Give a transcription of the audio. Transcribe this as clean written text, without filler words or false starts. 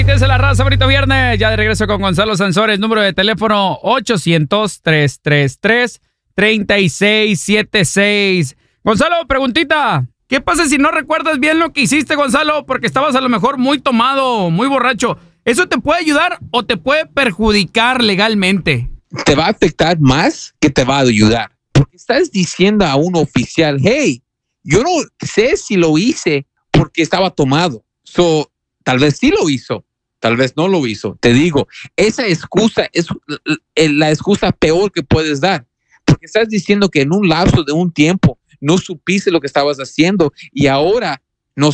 ¿Qué es la raza? Bonito viernes. Ya de regreso con Gonzalo Sansores. Número de teléfono 800-333-3676. Gonzalo, preguntita. ¿Qué pasa si no recuerdas bien lo que hiciste, Gonzalo? Porque estabas a lo mejor muy tomado, muy borracho. ¿Eso te puede ayudar o te puede perjudicar legalmente? Te va a afectar más que te va a ayudar. Porque estás diciendo a un oficial, hey, yo no sé si lo hice porque estaba tomado. Tal vez sí lo hizo, tal vez no lo hizo. Te digo, esa excusa es la excusa peor que puedes dar. Porque estás diciendo que en un lapso de un tiempo no supiste lo que estabas haciendo y ahora